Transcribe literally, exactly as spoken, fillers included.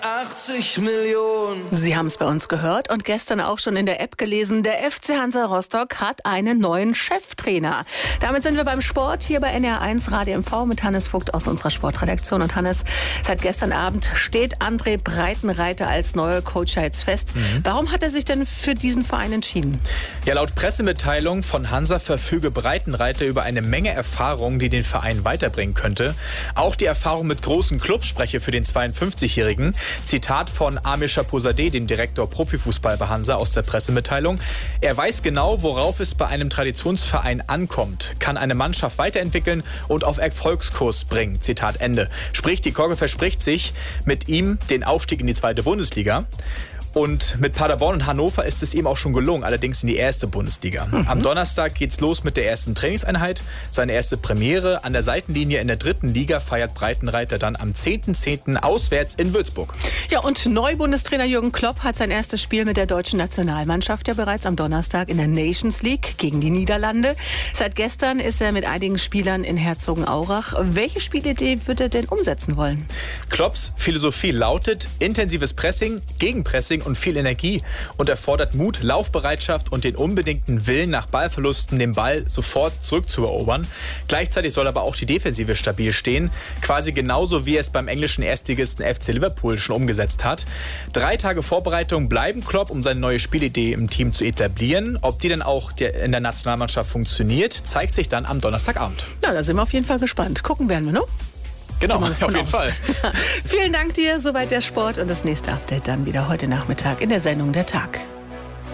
achtzig Millionen. Sie haben es bei uns gehört und gestern auch schon in der App gelesen. Der F C Hansa Rostock hat einen neuen Cheftrainer. Damit sind wir beim Sport hier bei N R eins Radio M V mit Hannes Vogt aus unserer Sportredaktion. Und Hannes, seit gestern Abend steht André Breitenreiter als neuer Coach jetzt fest. Mhm. Warum hat er sich denn für diesen Verein entschieden? Ja, laut Pressemitteilung von Hansa verfüge Breitenreiter über eine Menge Erfahrung, die den Verein weiterbringen könnte. Auch die Erfahrung mit großen Clubs spreche für den zweiundfünfzigjährigen. Zitat von Amir Shahpozadeh, dem Direktor Profifußball bei Hansa, aus der Pressemitteilung. Er weiß genau, worauf es bei einem Traditionsverein ankommt, kann eine Mannschaft weiterentwickeln und auf Erfolgskurs bringen. Zitat Ende. Sprich, die Korke verspricht sich mit ihm den Aufstieg in die zweite Bundesliga. Und mit Paderborn und Hannover ist es ihm auch schon gelungen, allerdings in die erste Bundesliga. Mhm. Am Donnerstag geht's los mit der ersten Trainingseinheit. Seine erste Premiere an der Seitenlinie in der dritten Liga feiert Breitenreiter dann am zehnten zehnten auswärts in Würzburg. Ja, und Neubundestrainer Jürgen Klopp hat sein erstes Spiel mit der deutschen Nationalmannschaft ja bereits am Donnerstag in der Nations League gegen die Niederlande. Seit gestern ist er mit einigen Spielern in Herzogenaurach. Welche Spielidee wird er denn umsetzen wollen? Klopps Philosophie lautet intensives Pressing, Gegenpressing und viel Energie und erfordert Mut, Laufbereitschaft und den unbedingten Willen, nach Ballverlusten den Ball sofort zurückzuerobern. Gleichzeitig soll aber auch die Defensive stabil stehen, quasi genauso wie es beim englischen Erstligisten F C Liverpool schon umgesetzt hat. Drei Tage Vorbereitung bleiben Klopp, um seine neue Spielidee im Team zu etablieren. Ob die dann auch in der Nationalmannschaft funktioniert, zeigt sich dann am Donnerstagabend. Na, da sind wir auf jeden Fall gespannt. Gucken werden wir, ne? Genau, auf jeden aus. Fall. Vielen Dank dir, soweit der Sport und das nächste Update dann wieder heute Nachmittag in der Sendung Der Tag.